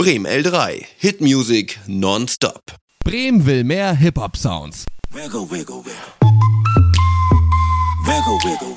Bremen L3, Hitmusic nonstop. Bremen will mehr Hip-Hop-Sounds. Wiggle, wiggle, wiggle. Wiggle, wiggle,